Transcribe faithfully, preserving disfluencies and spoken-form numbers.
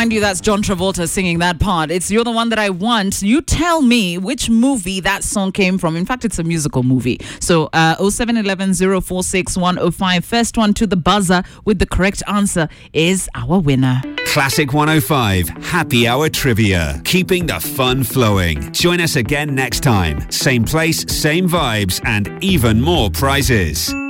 mind you, that's John Travolta singing that part. It's You're the One That I Want. You tell me which movie that song came from. In fact, it's a musical movie. So uh, oh seven one one, oh four six, one oh five. First one to the buzzer with the correct answer is our winner. Classic one oh five Happy Hour Trivia. Keeping the fun flowing. Join us again next time. Same place, same vibes, and even more prizes.